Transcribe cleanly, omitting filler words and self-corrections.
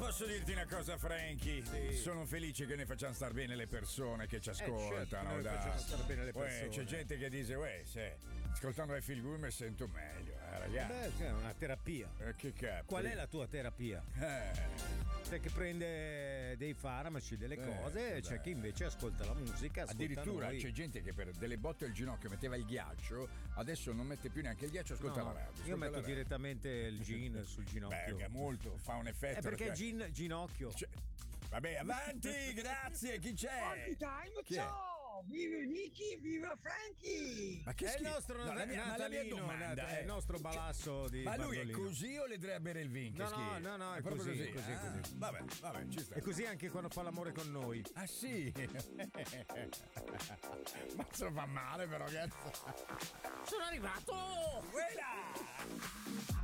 Posso dirti una cosa, Frankie? Sì. Sono felice che ne facciamo star bene le persone che ci ascoltano. Certo, facciamo star bene le persone. C'è gente che dice, ascoltando I Feel Good mi sento meglio, ragazzi. Beh, è una terapia. Che cazzo? Qual è la tua terapia? C'è chi prende dei farmaci, delle cose, e c'è chi invece ascolta la musica. Addirittura noi. C'è gente che per delle botte al ginocchio metteva il ghiaccio, adesso non mette più neanche il ghiaccio, ascolta la radio. Io metto direttamente il gin sul ginocchio. Beh, molto, fa un effetto. Perché ginocchio. Vabbè, avanti, grazie, chi c'è? Ciao, viva Nicky, viva Frankie! Ma che è il nostro Natalino, è il nostro balasso di Ma lui Bandolino. è così o le deve bere il vin? No, è così. Vabbè, ci sta. È così anche quando fa l'amore con noi. Ah sì? Ma se fa male però, cazzo. Sono arrivato! Quella!